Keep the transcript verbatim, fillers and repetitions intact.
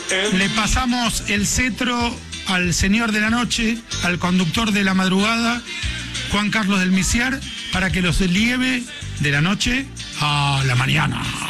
Le pasamos el cetro al señor de la noche, al conductor de la madrugada, Juan Carlos del Misiar, para que los lleve de la noche a la mañana.